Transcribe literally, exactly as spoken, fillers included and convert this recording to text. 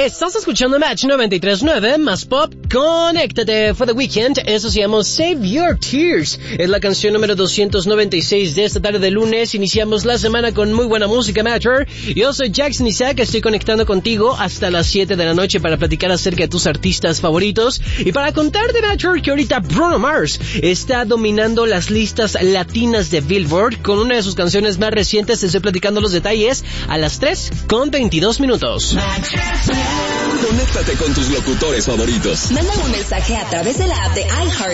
Estás escuchando Match noventa y tres punto nueve, más pop, conéctate, for The Weeknd, eso se llama Save Your Tears, es la canción número doscientos noventa y seis de esta tarde de lunes. Iniciamos la semana con muy buena música, Matcher. Yo soy Jackson Isaac, estoy conectando contigo hasta las siete de la noche para platicar acerca de tus artistas favoritos y para contarte, Matcher, que ahorita Bruno Mars está dominando las listas latinas de Billboard con una de sus canciones más recientes. Te estoy platicando los detalles a las tres con veintidós minutos. Conéctate con tus locutores favoritos. Manda un mensaje a través de la app de iHeart